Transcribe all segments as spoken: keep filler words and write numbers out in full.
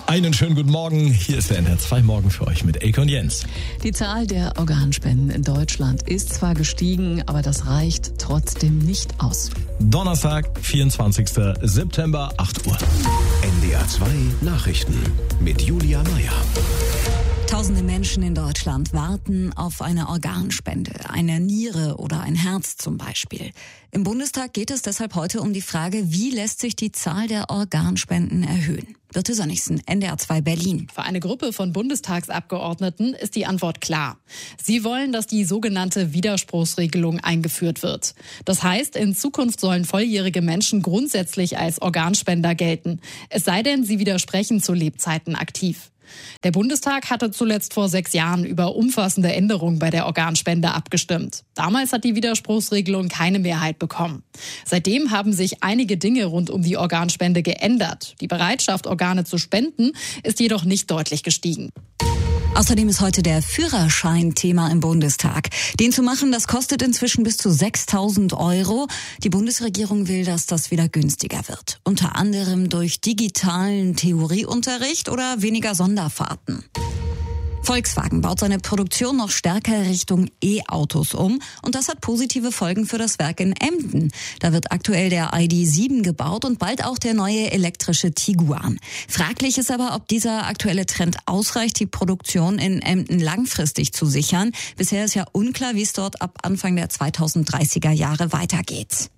Einen schönen guten Morgen. Hier ist der N R zwei Morgen für euch mit Elke und Jens. Die Zahl der Organspenden in Deutschland ist zwar gestiegen, aber das reicht trotzdem nicht aus. Donnerstag, vierundzwanzigster September, acht Uhr. N D R zwei Nachrichten mit Julia Meyer. Tausende Menschen in Deutschland warten auf eine Organspende, eine Niere oder ein Herz zum Beispiel. Im Bundestag geht es deshalb heute um die Frage, wie lässt sich die Zahl der Organspenden erhöhen? Birte Sönnigsen, N D R zwei Berlin. Für eine Gruppe von Bundestagsabgeordneten ist die Antwort klar. Sie wollen, dass die sogenannte Widerspruchsregelung eingeführt wird. Das heißt, in Zukunft sollen volljährige Menschen grundsätzlich als Organspender gelten. Es sei denn, sie widersprechen zu Lebzeiten aktiv. Der Bundestag hatte zuletzt vor sechs Jahren über umfassende Änderungen bei der Organspende abgestimmt. Damals hat die Widerspruchsregelung keine Mehrheit bekommen. Seitdem haben sich einige Dinge rund um die Organspende geändert. Die Bereitschaft, Organe zu spenden, ist jedoch nicht deutlich gestiegen. Außerdem ist heute der Führerschein Thema im Bundestag. Den zu machen, das kostet inzwischen bis zu sechstausend Euro. Die Bundesregierung will, dass das wieder günstiger wird. Unter anderem durch digitalen Theorieunterricht oder weniger Sonderfahrten. Volkswagen baut seine Produktion noch stärker Richtung E-Autos um und das hat positive Folgen für das Werk in Emden. Da wird aktuell der I D sieben gebaut und bald auch der neue elektrische Tiguan. Fraglich ist aber, ob dieser aktuelle Trend ausreicht, die Produktion in Emden langfristig zu sichern. Bisher ist ja unklar, wie es dort ab Anfang der zweitausenddreißiger Jahre weitergeht.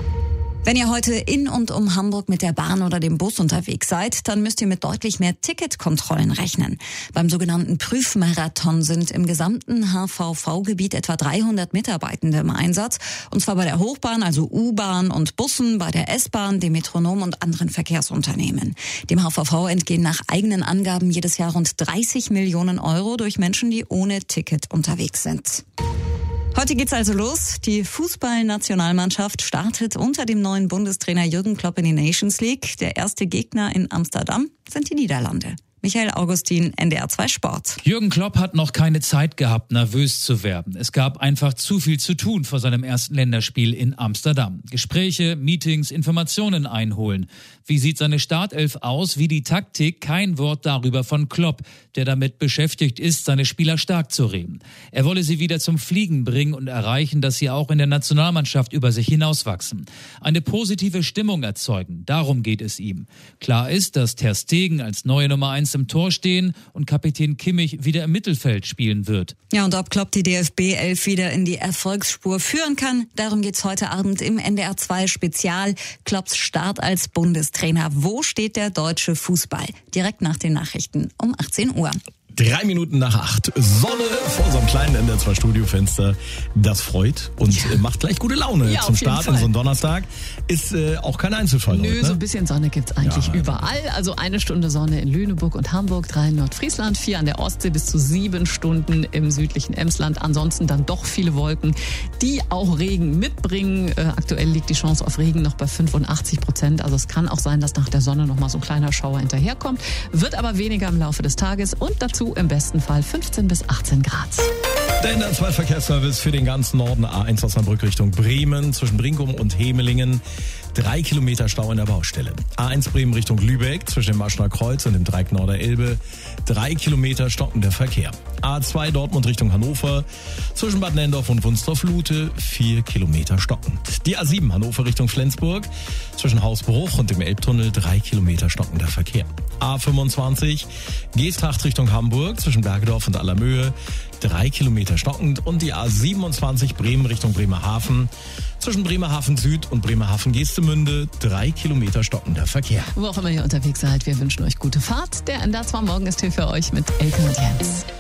Wenn ihr heute in und um Hamburg mit der Bahn oder dem Bus unterwegs seid, dann müsst ihr mit deutlich mehr Ticketkontrollen rechnen. Beim sogenannten Prüfmarathon sind im gesamten H V V-Gebiet etwa dreihundert Mitarbeitende im Einsatz. Und zwar bei der Hochbahn, also U-Bahn und Bussen, bei der S-Bahn, dem Metronom und anderen Verkehrsunternehmen. Dem H V V entgehen nach eigenen Angaben jedes Jahr rund dreißig Millionen Euro durch Menschen, die ohne Ticket unterwegs sind. Heute geht's also los. Die Fußballnationalmannschaft startet unter dem neuen Bundestrainer Jürgen Klopp in die Nations League. Der erste Gegner in Amsterdam sind die Niederlande. Michael Augustin, N D R zwei Sport. Jürgen Klopp hat noch keine Zeit gehabt, nervös zu werden. Es gab einfach zu viel zu tun vor seinem ersten Länderspiel in Amsterdam. Gespräche, Meetings, Informationen einholen. Wie sieht seine Startelf aus? Wie die Taktik? Kein Wort darüber von Klopp, der damit beschäftigt ist, seine Spieler stark zu reden. Er wolle sie wieder zum Fliegen bringen und erreichen, dass sie auch in der Nationalmannschaft über sich hinauswachsen. Eine positive Stimmung erzeugen, darum geht es ihm. Klar ist, dass Ter Stegen als neue Nummer eins im Tor stehen und Kapitän Kimmich wieder im Mittelfeld spielen wird. Ja, und ob Klopp die D F B elf wieder in die Erfolgsspur führen kann, darum geht's heute Abend im N D R zwei Spezial. Klopps Start als Bundestrainer. Wo steht der deutsche Fußball? Direkt nach den Nachrichten um achtzehn Uhr. Drei Minuten nach acht. Sonne vor unserem kleinen N D R zwei Studiofenster. Das freut und ja. macht gleich gute Laune ja, zum Start in so einen Donnerstag. Ist äh, auch kein Einzelfall. Nö, heute, ne? So ein bisschen Sonne gibt's eigentlich ja, überall. Also eine Stunde Sonne in Lüneburg und Hamburg, drei in Nordfriesland, vier an der Ostsee, bis zu sieben Stunden im südlichen Emsland. Ansonsten dann doch viele Wolken, die auch Regen mitbringen. Äh, aktuell liegt die Chance auf Regen noch bei fünfundachtzig Prozent. Also es kann auch sein, dass nach der Sonne noch mal so ein kleiner Schauer hinterherkommt. Wird aber weniger im Laufe des Tages und dazu im besten Fall fünfzehn bis achtzehn Grad. Der N R zwei Verkehrsservice für den ganzen Norden. A eins Osnabrück Richtung Bremen zwischen Brinkum und Hemelingen. Drei Kilometer Stau in der Baustelle. A eins Bremen Richtung Lübeck zwischen dem Maschner Kreuz und dem Dreieck Norder-Elbe. Drei Kilometer stockender Verkehr. A zwei Dortmund Richtung Hannover zwischen Bad Nendorf und Wunstorf-Lute. Vier Kilometer stockend. Die A sieben Hannover Richtung Flensburg zwischen Hausbruch und dem Elbtunnel. Drei Kilometer stockender Verkehr. A fünfundzwanzig Geesthacht Richtung Hamburg zwischen Bergedorf und Allermöhe. Drei Kilometer stockend. Und die A siebenundzwanzig Bremen Richtung Bremerhaven zwischen Bremerhaven Süd und Bremerhaven Geestemünde. Drei Kilometer stockender Verkehr. Wo auch immer ihr unterwegs seid, wir wünschen euch gute Fahrt. Der N D R zwei Morgen ist hier für euch mit Elke und Jens.